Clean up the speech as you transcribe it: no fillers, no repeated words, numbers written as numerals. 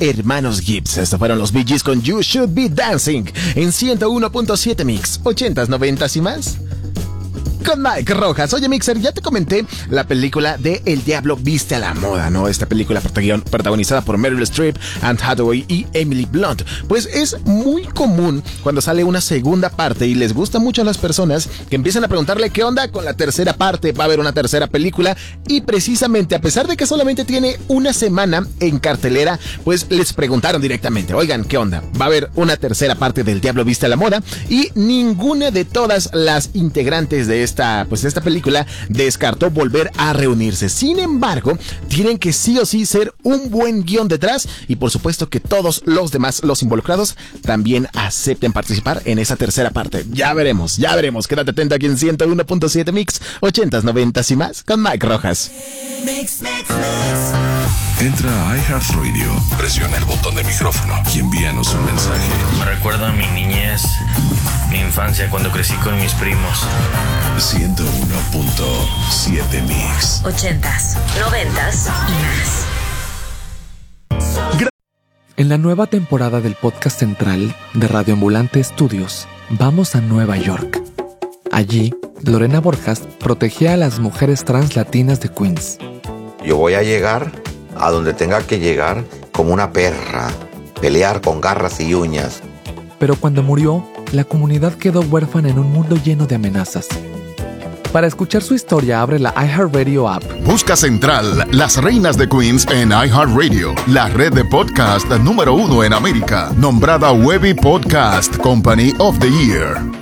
hermanos Gibbs. Estos fueron los Bee Gees con You Should Be Dancing en 101.7 Mix, 80s, 90s y más. Con Mike Rojas. Oye, Mixer, ya te comenté la película de El Diablo Viste a la Moda, ¿no? Esta película protagonizada por Meryl Streep, Anne Hathaway y Emily Blunt. Pues es muy común cuando sale una segunda parte y les gusta mucho a las personas que empiezan a preguntarle qué onda con la tercera parte, va a haber una tercera película, y precisamente a pesar de que solamente tiene una semana en cartelera, pues les preguntaron directamente, oigan, ¿qué onda? Va a haber una tercera parte del Diablo Viste a la Moda, y ninguna de todas las integrantes de esta película descartó volver a reunirse. Sin embargo, tienen que sí o sí ser un buen guión detrás, y por supuesto que todos los demás, los involucrados, también acepten participar en esa tercera parte. Ya veremos. Quédate atento aquí en 101.7 Mix, 80s, 90s y más con Mike Rojas. Mix. Entra a iHeartRadio, presiona el botón de micrófono y envíanos un mensaje. Me recuerda a mi niñez, mi infancia cuando crecí con mis primos. 101.7 Mix. 80s, 90s y más. En la nueva temporada del podcast central de Radio Ambulante Studios, vamos a Nueva York. Allí, Lorena Borjas protegía a las mujeres trans latinas de Queens. Yo voy a llegar a donde tenga que llegar como una perra, pelear con garras y uñas. Pero cuando murió, la comunidad quedó huérfana en un mundo lleno de amenazas. Para escuchar su historia, abre la iHeartRadio app. Busca Central, Las Reinas de Queens en iHeartRadio, la red de podcast número 1 en América, nombrada Webby Podcast Company of the Year.